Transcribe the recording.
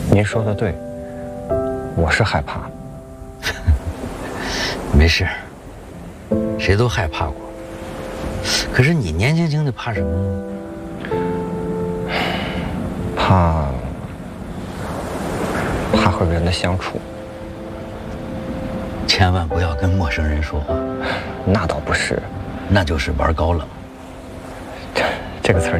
您说的对，我是害怕。 没事，谁都害怕过。可是你年轻轻的怕什么呢？ 怕和人的相处。 千万不要跟陌生人说话。 那倒不是， 那就是玩高冷。 这个词儿